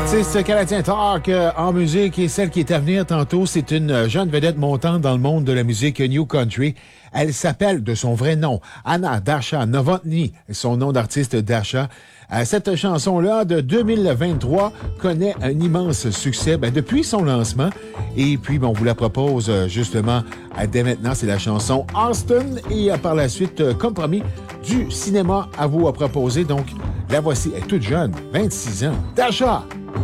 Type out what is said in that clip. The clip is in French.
Artiste canadien talk en musique et celle qui est à venir tantôt, c'est une jeune vedette montante dans le monde de la musique New Country. Elle s'appelle de son vrai nom Anna Dasha Novotny, son nom d'artiste Dasha. Cette chanson-là de 2023 connaît un immense succès depuis son lancement. Et puis, on vous la propose justement dès maintenant. C'est la chanson Austin. Et par la suite, comme promis, du cinéma à vous proposer. Donc, la voici. Elle est toute jeune, 26 ans. Dasha!